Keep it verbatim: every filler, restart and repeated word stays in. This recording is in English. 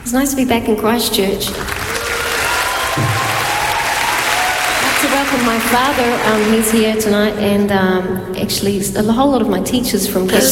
It's nice to be back in Christchurch. I'd like to welcome my father. Um, he's here tonight, and um, actually a whole lot of my teachers from Christchurch.